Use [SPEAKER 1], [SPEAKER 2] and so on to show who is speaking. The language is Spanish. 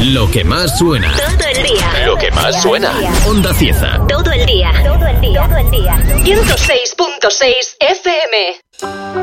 [SPEAKER 1] Lo que más suena.
[SPEAKER 2] Todo el día.
[SPEAKER 1] Lo que más suena. Onda Cieza.
[SPEAKER 2] Todo el día. Todo el día. Todo el día. 106.6 FM.